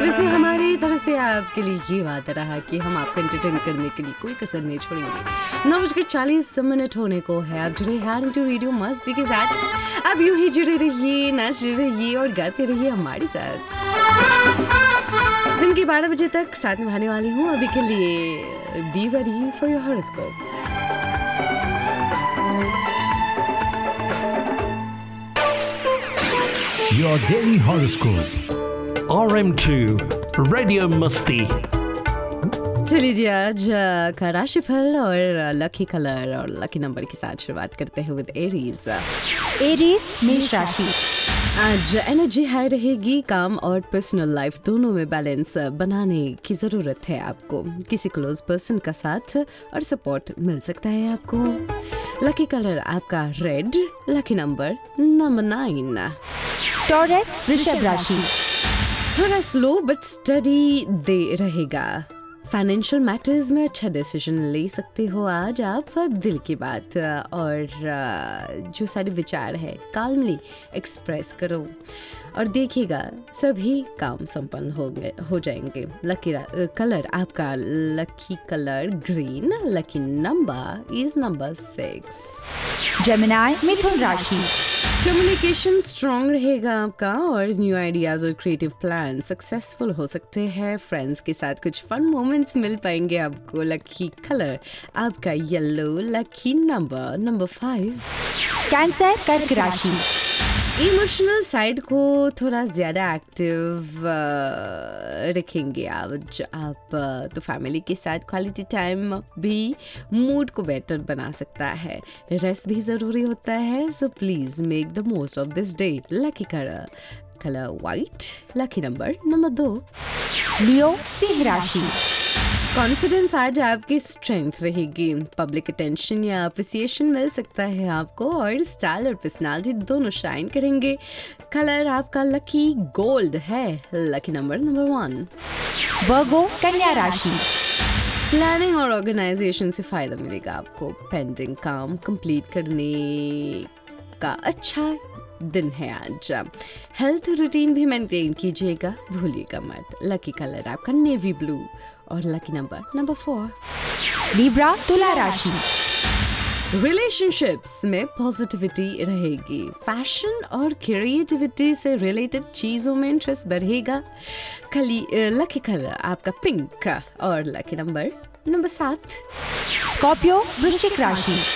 वैसे हमारी तरफ से आपके लिए ये वादा रहा कि हम आपको एंटरटेन करने के लिए कोई कसर नहीं छोड़ेंगे। 9:40 होने को है। आप जुड़े हैं इंटू रेडियो मस्ती के साथ। अब यूं ही जुड़े रहिए, नाचते रहिए और गाते रहिए हमारे साथ। दिन के 12 बजे तक साथ निभाने वाली हूँ। अभी के लिए be ready for your horoscope. Your daily horoscope. RM2 Radio Musti. चलिए जी, आज का राशिफल और लकी कलर और लकी नंबर के साथ शुरुआत करते हैं विद एरीज मेष राशि। आज एनर्जी हाई रहेगी। काम और पर्सनल लाइफ दोनों में बैलेंस बनाने की ज़रूरत है आपको। किसी क्लोज पर्सन का साथ और सपोर्ट मिल सकता है आपको। लकी कलर आपका रेड। Lucky number 9। टॉरस वृषभ राशि। थोड़ा स्लो बट स्टडी दे रहेगा। फाइनेंशियल मैटर्स में अच्छा डिसीजन ले सकते हो आज आप। दिल की बात और जो सारे विचार है काल्मली एक्सप्रेस करो और देखिएगा सभी काम संपन्न हो जाएंगे। लकी कलर आपका lucky colour green. Lucky number is number 6। Gemini मिथुन राशि। कम्युनिकेशन स्ट्रॉन्ग रहेगा आपका और न्यू आइडियाज और क्रिएटिव प्लान सक्सेसफुल हो सकते हैं। फ्रेंड्स के साथ कुछ फन मोमेंट्स मिल पाएंगे आपको। लकी कलर आपका येलो। Lucky number 5। कैंसर कर्क राशि। इमोशनल साइड को थोड़ा ज़्यादा एक्टिव रखेंगे आप तो फैमिली के साथ क्वालिटी टाइम भी मूड को बेटर बना सकता है। रेस्ट भी ज़रूरी होता है, so please make the most of this day. Lucky colour white. Lucky number 2। लियो सिंह राशि। कॉन्फिडेंस आज आपकी स्ट्रेंथ रहेगी। पब्लिक अटेंशन या अप्रिसिएशन मिल सकता है आपको और स्टाइल और पर्सनालिटी दोनों शाइन करेंगे। कलर आपका लकी गोल्ड है। Lucky number 1। वर्गो कन्या राशि। प्लानिंग और ऑर्गेनाइजेशन से फायदा मिलेगा आपको। पेंडिंग काम कंप्लीट करने का अच्छा दिन है आज। हेल्थ रूटीन भी मेंटेन कीजिएगा, भूलिएगा मत। लकी कलर आपका नेवी ब्लू और लकी नंबर 4। लिब्रा तुला राशि। रिलेशनशिप्स में पॉजिटिविटी रहेगी। फैशन और क्रिएटिविटी से रिलेटेड चीज़ों में इंटरेस्ट बढ़ेगा। लकी कलर आपका पिंक और लकी नंबर 7। स्कॉर्पियो वृश्चिक राशि।